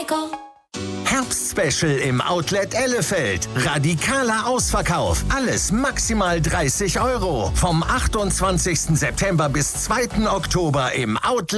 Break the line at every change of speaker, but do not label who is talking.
Heiko.
Herbstspecial im Outlet Ellefeld. Radikaler Ausverkauf. Alles maximal 30 €. Vom 28. September bis 2. Oktober im Outlet